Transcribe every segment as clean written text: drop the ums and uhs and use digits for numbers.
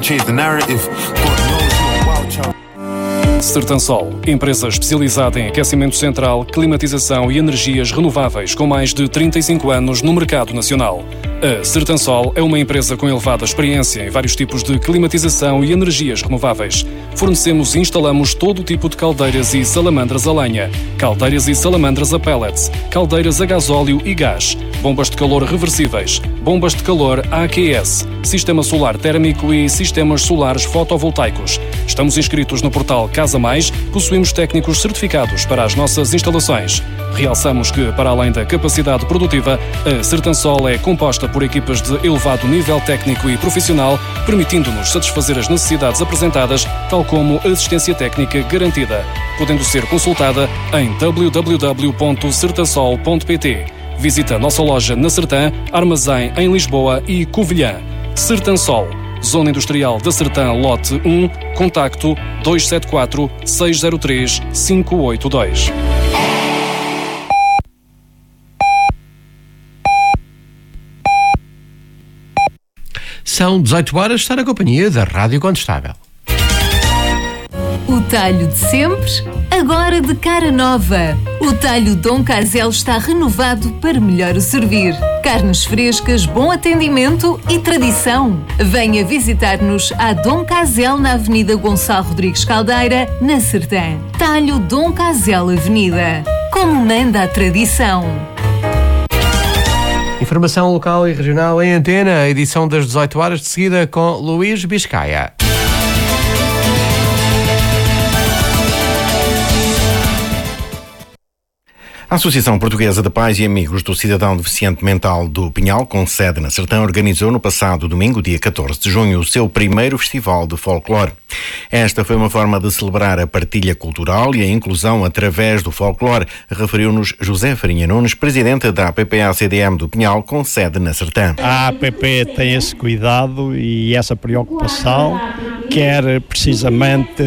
change the narrative. God knows you're a wild child. Sertansol, empresa especializada em aquecimento central, climatização e energias renováveis com mais de 35 anos no mercado nacional. A Sertansol é uma empresa com elevada experiência em vários tipos de climatização e energias renováveis. Fornecemos e instalamos todo o tipo de caldeiras e salamandras a lenha, caldeiras e salamandras a pellets, caldeiras a gasóleo e gás, bombas de calor reversíveis, bombas de calor AQS, sistema solar térmico e sistemas solares fotovoltaicos. Estamos inscritos no portal Casa Mais, possuímos técnicos certificados para as nossas instalações. Realçamos que, para além da capacidade produtiva, a Sertansol é composta por equipas de elevado nível técnico e profissional, permitindo-nos satisfazer as necessidades apresentadas, tal como assistência técnica garantida, podendo ser consultada em www.sertansol.pt. Visita a nossa loja na Sertã, armazém em Lisboa e Covilhã. Sertansol, Zona Industrial da Sertã, Lote 1, contacto 274 603 582. São 18 horas, está na companhia da Rádio Contestável. O talho de sempre, agora de cara nova. O talho Dom Casel está renovado para melhor o servir. Carnes frescas, bom atendimento e tradição. Venha visitar-nos à Dom Casel na Avenida Gonçalo Rodrigues Caldeira, na Sertã. Talho Dom Casel Avenida. Como manda a tradição. Informação local e regional em antena, a edição das 18 horas, de seguida com Luís Biscaia. A Associação Portuguesa de Pais e Amigos do Cidadão Deficiente Mental do Pinhal, com sede na Sertã, organizou no passado domingo, dia 14 de junho, o seu primeiro festival de folclore. Esta foi uma forma de celebrar a partilha cultural e a inclusão através do folclore, referiu-nos José Farinha Nunes, presidente da APPA-CDM do Pinhal, com sede na Sertã. A APP tem esse cuidado e essa preocupação, quer precisamente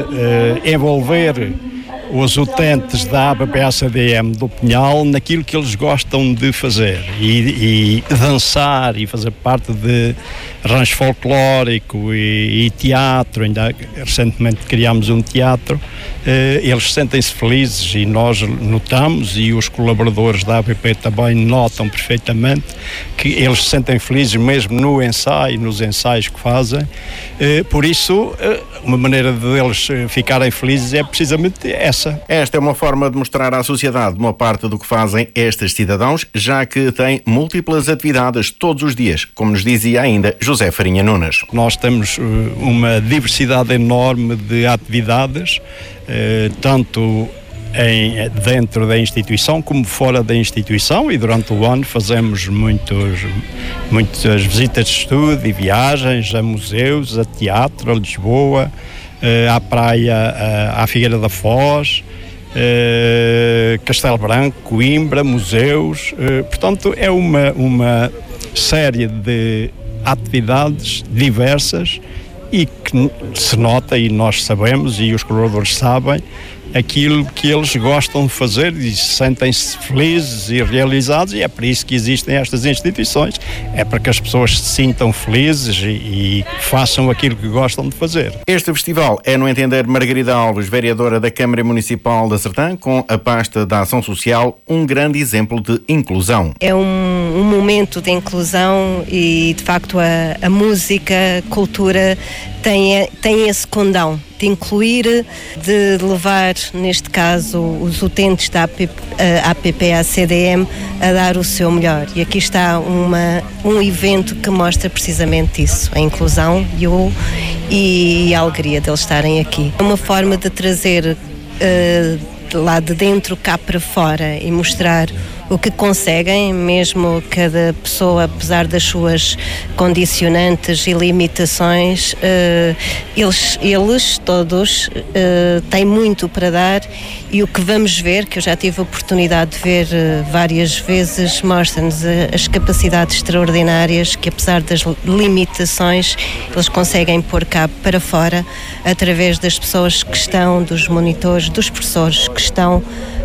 envolver os utentes da APPA-CDM do Pinhal naquilo que eles gostam de fazer e dançar e fazer parte de rancho folclórico e teatro. Ainda recentemente criámos um teatro. Eles sentem-se felizes e nós notamos, e os colaboradores da APP também notam perfeitamente, que eles se sentem felizes mesmo no ensaio, nos ensaios que fazem. Por isso, uma maneira deles ficarem felizes é precisamente essa. Esta é uma forma de mostrar à sociedade uma parte do que fazem estes cidadãos, já que têm múltiplas atividades todos os dias, como nos dizia ainda José Farinha Nunes. Nós temos uma diversidade enorme de atividades, tanto dentro da instituição como fora da instituição, e durante o ano fazemos muitas visitas de estudo e viagens a museus, a teatro, a Lisboa, à praia, à Figueira da Foz, Castelo Branco, Coimbra, museus. Portanto, é uma série de atividades diversas e que se nota, e nós sabemos, e os colaboradores sabem, aquilo que eles gostam de fazer e sentem-se felizes e realizados, e é por isso que existem estas instituições, é para que as pessoas se sintam felizes e façam aquilo que gostam de fazer. Este festival é, no entender Margarida Alves, vereadora da Câmara Municipal da Sertã, com a pasta da Ação Social, um grande exemplo de inclusão. É um momento de inclusão e, de facto, a música, a cultura tem esse condão de incluir, de levar, neste caso, os utentes da APPA-CDM a dar o seu melhor. E aqui está um evento que mostra precisamente isso, a inclusão e a alegria deles estarem aqui. É uma forma de trazer lá de dentro cá para fora e mostrar o que conseguem, mesmo cada pessoa, apesar das suas condicionantes e limitações, eles todos têm muito para dar, e o que vamos ver, que eu já tive a oportunidade de ver várias vezes, mostra-nos as capacidades extraordinárias que, apesar das limitações, eles conseguem pôr cá para fora, através das pessoas que estão, dos monitores, dos professores que estão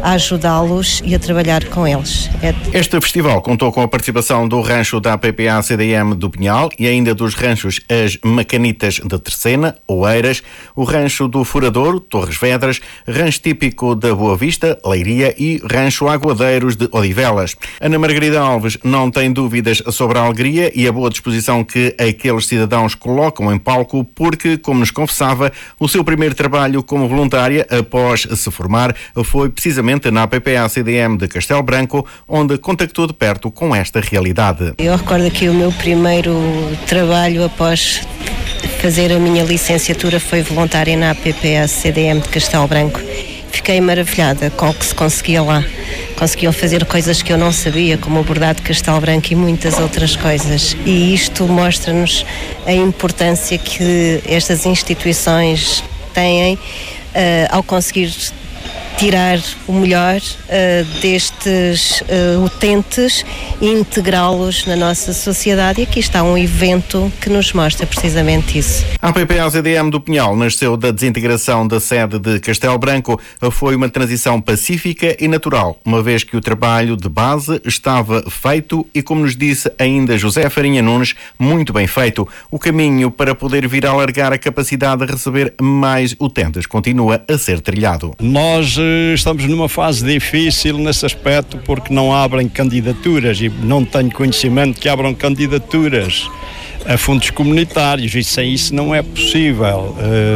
a ajudá-los e a trabalhar com eles. Este festival contou com a participação do rancho da PPA-CDM do Pinhal e ainda dos ranchos As Macanitas de Terceira, Oeiras, o rancho do Furadouro, Torres Vedras, rancho típico da Boa Vista, Leiria e rancho Aguadeiros de Odivelas. Ana Margarida Alves não tem dúvidas sobre a alegria e a boa disposição que aqueles cidadãos colocam em palco porque, como nos confessava, o seu primeiro trabalho como voluntária após se formar foi precisamente na PPA-CDM de Castelo Branco, onde contactou de perto com esta realidade. Eu recordo que o meu primeiro trabalho após fazer a minha licenciatura foi voluntária na PPA-CDM de Castelo Branco. Fiquei maravilhada com o que se conseguia lá. Conseguiam fazer coisas que eu não sabia, como o bordado de Castelo Branco e muitas outras coisas. E isto mostra-nos a importância que estas instituições têm ao conseguir tirar o melhor destes utentes e integrá-los na nossa sociedade. E aqui está um evento que nos mostra precisamente isso. A PPA-CDM do Pinhal nasceu da desintegração da sede de Castelo Branco. Foi uma transição pacífica e natural, uma vez que o trabalho de base estava feito e, como nos disse ainda José Farinha Nunes, muito bem feito. O caminho para poder vir a alargar a capacidade de receber mais utentes continua a ser trilhado. Nós estamos numa fase difícil nesse aspecto porque não abrem candidaturas e não tenho conhecimento que abram candidaturas a fundos comunitários e sem isso não é possível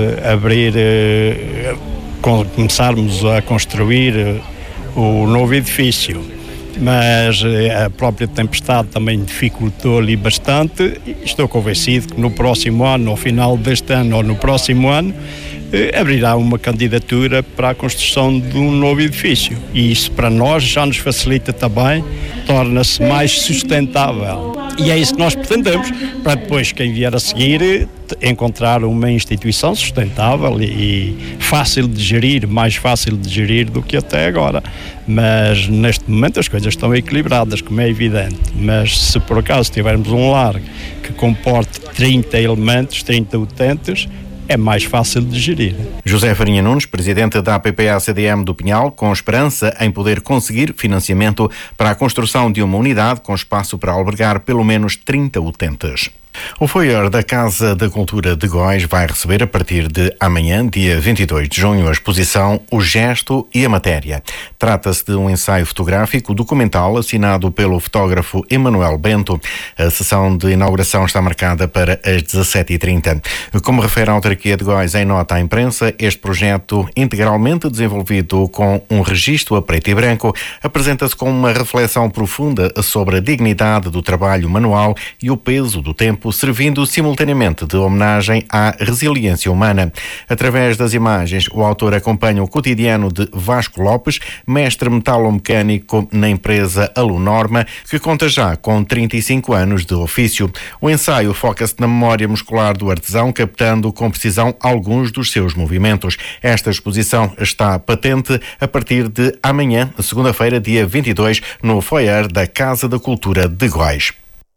começarmos a construir o novo edifício. Mas a própria tempestade também dificultou ali bastante e estou convencido que no próximo ano, ao final deste ano ou no próximo ano, abrirá uma candidatura para a construção de um novo edifício. E isso para nós já nos facilita também, torna-se mais sustentável. E é isso que nós pretendemos, para depois quem vier a seguir encontrar uma instituição sustentável e fácil de gerir, mais fácil de gerir do que até agora. Mas neste momento as coisas estão equilibradas, como é evidente. Mas se por acaso tivermos um lar que comporte 30 elementos, 30 utentes, é mais fácil de gerir. José Farinha Nunes, presidente da PPA-CDM do Pinhal, com esperança em poder conseguir financiamento para a construção de uma unidade com espaço para albergar pelo menos 30 utentes. O foyer da Casa da Cultura de Góis vai receber a partir de amanhã, dia 22 de junho, a exposição O Gesto e a Matéria. Trata-se de um ensaio fotográfico documental assinado pelo fotógrafo Emanuel Bento. A sessão de inauguração está marcada para as 17h30. Como refere a autarquia de Góis em nota à imprensa, este projeto, integralmente desenvolvido com um registro a preto e branco, apresenta-se com uma reflexão profunda sobre a dignidade do trabalho manual e o peso do tempo, servindo simultaneamente de homenagem à resiliência humana. Através das imagens, o autor acompanha o cotidiano de Vasco Lopes, mestre metalomecânico na empresa Alunorma, que conta já com 35 anos de ofício. O ensaio foca-se na memória muscular do artesão, captando com precisão alguns dos seus movimentos. Esta exposição está patente a partir de amanhã, segunda-feira, dia 22, no foyer da Casa da Cultura de Góis.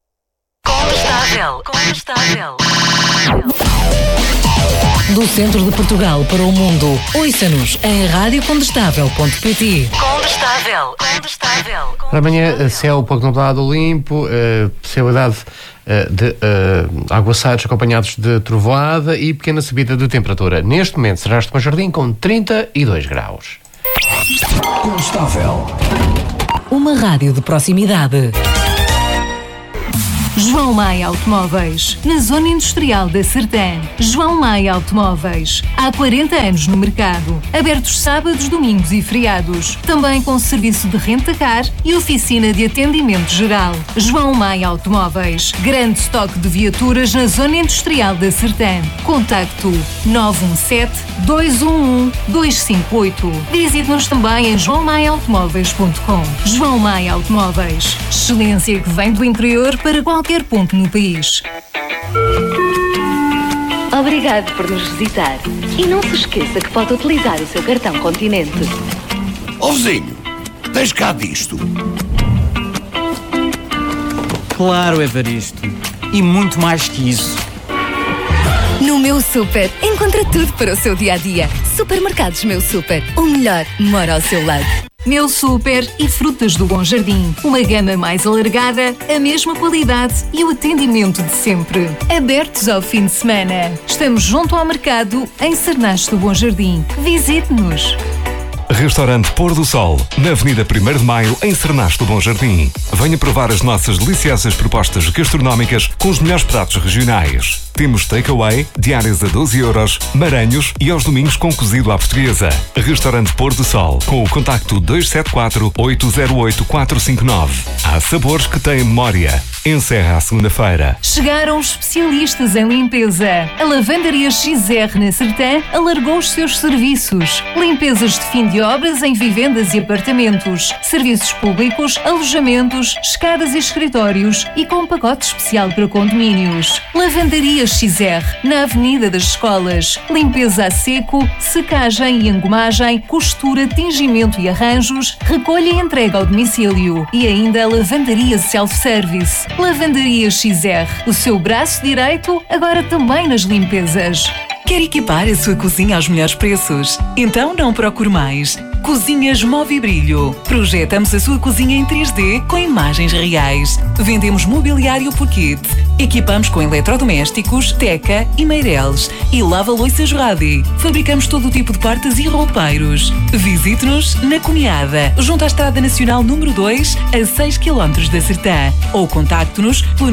Condestável. Do centro de Portugal para o mundo, ouça-nos em radiocondestável.pt. Condestável. Amanhã, céu pouco nublado, limpo, possibilidade de aguaceiros acompanhados de trovoada e pequena subida de temperatura. Neste momento, será este Jardim com 32 graus. Condestável. Uma rádio de proximidade. João Maia Automóveis, na Zona Industrial da Sertã. João Maia Automóveis, há 40 anos no mercado. Abertos sábados, domingos e feriados. Também com serviço de renta-car e oficina de atendimento geral. João Maia Automóveis, grande estoque de viaturas na Zona Industrial da Sertã. Contacto 917-211-258. Visite-nos também em joaomaiaautomóveis.com. João Maia Automóveis, excelência que vem do interior para qualquer ponto no país. Obrigado por nos visitar. E não se esqueça que pode utilizar o seu cartão Continente. Ó vizinho, tens cá disto? Claro, Evaristo. E muito mais que isso. No Meu Super, encontra tudo para o seu dia-a-dia. Supermercados Meu Super. O melhor mora ao seu lado. Meu Super e Frutas do Bom Jardim. Uma gama mais alargada, a mesma qualidade e o atendimento de sempre. Abertos ao fim de semana. Estamos junto ao mercado em Cernache do Bom Jardim. Visite-nos. Restaurante Pôr do Sol, na Avenida 1º de Maio, em Cernache do Bom Jardim. Venha provar as nossas deliciosas propostas gastronómicas com os melhores pratos regionais. Temos takeaway, diárias a 12 euros, maranhos e aos domingos com cozido à portuguesa. Restaurante Pôr do Sol, com o contacto 274-808-459. Há sabores que têm memória. Encerra à segunda-feira. Chegaram os especialistas em limpeza. A Lavandaria XR na Sertã alargou os seus serviços. Limpezas de fim de obras em vivendas e apartamentos, serviços públicos, alojamentos, escadas e escritórios e com pacote especial para condomínios. Lavandaria XR, na Avenida das Escolas. Limpeza a seco, secagem e engomagem, costura, tingimento e arranjos, recolha e entrega ao domicílio. E ainda a lavandaria self-service. Lavandaria XR, o seu braço direito, agora também nas limpezas. Quer equipar a sua cozinha aos melhores preços? Então não procure mais. Cozinhas Movibrilho. Projetamos a sua cozinha em 3D com imagens reais. Vendemos mobiliário por kit. Equipamos com eletrodomésticos, teca e meireles. E lava-loiças Radi. Fabricamos todo o tipo de portas e roupeiros. Visite-nos na Cunhada, junto à Estrada Nacional número 2, a 6 km da Sertã. Ou contacte-nos pelo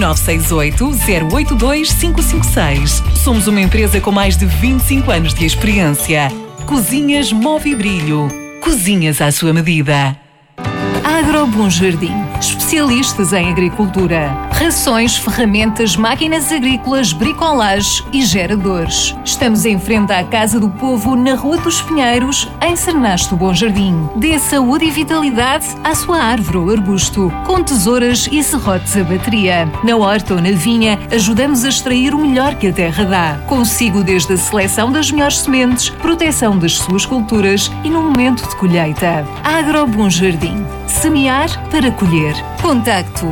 968-082-556. Somos uma empresa com mais de 25 anos de experiência. Cozinhas Movibrilho. Cozinhas à sua medida. Agro Bom Jardim. Especialistas em agricultura. Rações, ferramentas, máquinas agrícolas, bricolage e geradores. Estamos em frente à Casa do Povo, na Rua dos Pinheiros, em Cernache do Bom Jardim. Dê saúde e vitalidade à sua árvore ou arbusto, com tesouras e serrotes a bateria. Na horta ou na vinha, ajudamos a extrair o melhor que a terra dá. Consigo desde a seleção das melhores sementes, proteção das suas culturas e no momento de colheita. Agro Bom Jardim. Semear para colher. Contacto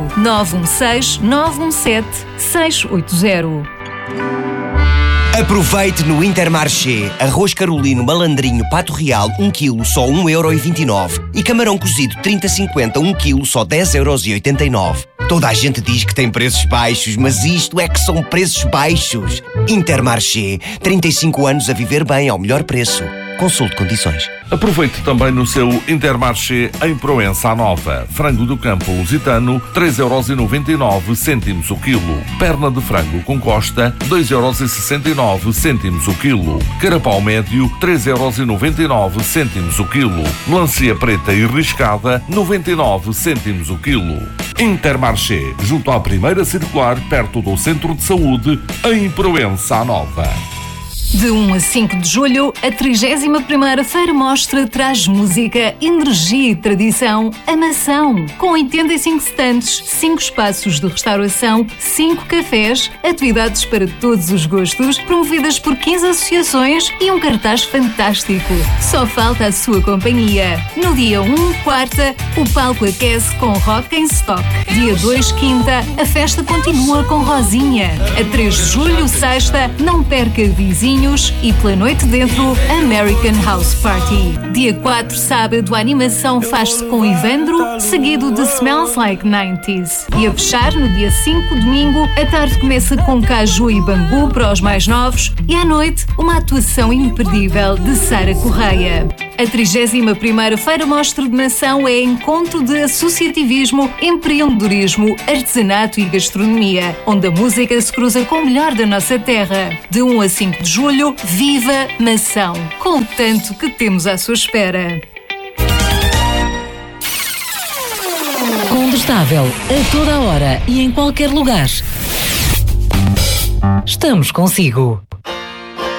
916-917-680. Aproveite no Intermarché. Arroz carolino malandrinho pato real 1 kg só 1,29€. E camarão cozido 30-50 1 kg só 10,89€. Toda a gente diz que tem preços baixos, mas isto é que são preços baixos. Intermarché. 35 anos a viver bem ao melhor preço. Consulte condições. Aproveite também no seu Intermarché em Proença Nova. Frango do campo lusitano, 3,99€ o quilo. Perna de frango com costa, 2,69€ o quilo. Carapau médio, 3,99€ o quilo. Melancia preta e riscada, 99€ o quilo. Intermarché, junto à primeira circular, perto do Centro de Saúde, em Proença Nova. De 1 a 5 de julho, a 31ª Feira Mostra traz música, energia e tradição a Mação. Com 85 stands, 5 espaços de restauração, 5 cafés, atividades para todos os gostos, promovidas por 15 associações e um cartaz fantástico. Só falta a sua companhia. No dia 1, quarta, o palco aquece com Rock em Stock. Dia 2, quinta, a festa continua com Rosinha. A 3 de julho, sexta, não perca Vizinho e pela noite dentro, American House Party. Dia 4, sábado, a animação faz-se com Ivandro, seguido de Smells Like 90s. E a fechar, no dia 5, domingo, a tarde começa com Caju e Bambu para os mais novos e à noite, uma atuação imperdível de Sara Correia. A 31ª Feira Mostra de Mação é encontro de associativismo, empreendedorismo, artesanato e gastronomia, onde a música se cruza com o melhor da nossa terra. De 1 a 5 de julho, viva Mação, com o tanto que temos à sua espera. Condestável, a toda a hora e em qualquer lugar. Estamos consigo.